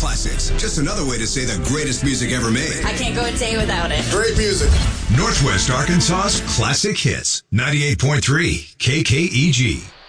classics. Just another way to say the greatest music ever made. I can't go a day without it. Great music. Northwest Arkansas's classic hits. 98.3 KKEG.